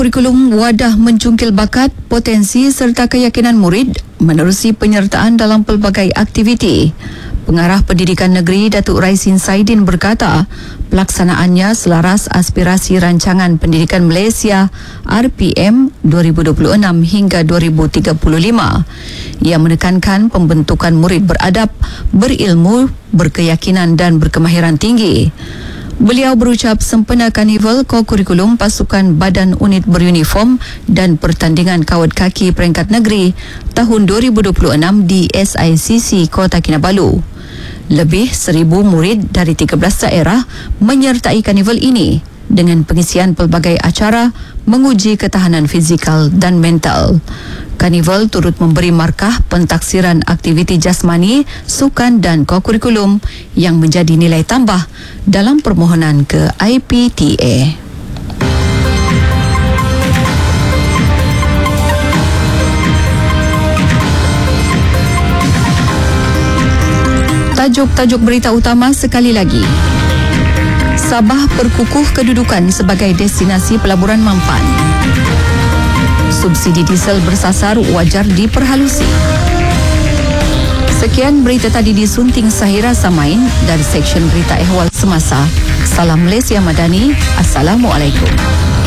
Kurikulum wadah mencungkil bakat, potensi serta keyakinan murid menerusi penyertaan dalam pelbagai aktiviti. Pengarah Pendidikan Negeri Datuk Raisin Saidin berkata, pelaksanaannya selaras aspirasi Rancangan Pendidikan Malaysia RPM 2026 hingga 2035. Ia menekankan pembentukan murid beradab, berilmu, berkeyakinan dan berkemahiran tinggi. Beliau berucap sempena Karnival Ko-Kurikulum Pasukan Badan Unit Beruniform dan Pertandingan Kawat Kaki Peringkat Negeri tahun 2026 di SICC Kota Kinabalu. Lebih 1,000 murid dari 13 daerah menyertai Karnival ini dengan pengisian pelbagai acara menguji ketahanan fizikal dan mental. Karnival turut memberi markah pentaksiran aktiviti jasmani, sukan dan ko-kurikulum yang menjadi nilai tambah dalam permohonan ke IPTA. Tajuk-tajuk berita utama sekali lagi. Sabah berkukuh kedudukan sebagai destinasi pelaburan mampan. Subsidi diesel bersasar wajar diperhalusi. Sekian berita tadi disunting Sahira Samain dari Seksyen Berita Ehwal Semasa. Salam Malaysia Madani. Assalamualaikum.